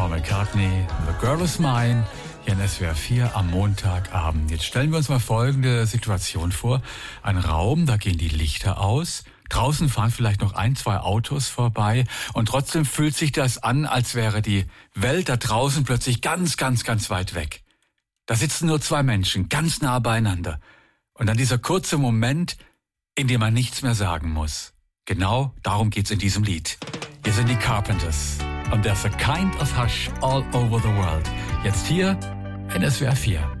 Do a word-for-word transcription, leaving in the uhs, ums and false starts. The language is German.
Paul McCartney, The Girl Is Mine, hier in S W R vier am Montagabend. Jetzt stellen wir uns mal folgende Situation vor. Ein Raum, da gehen die Lichter aus. Draußen fahren vielleicht noch ein, zwei Autos vorbei. Und trotzdem fühlt sich das an, als wäre die Welt da draußen plötzlich ganz, ganz, ganz weit weg. Da sitzen nur zwei Menschen, ganz nah beieinander. Und dann dieser kurze Moment, in dem man nichts mehr sagen muss. Genau darum geht's in diesem Lied. Hier sind die Carpenters. Und there's a kind of hush all over the world. Jetzt hier in S W R vier.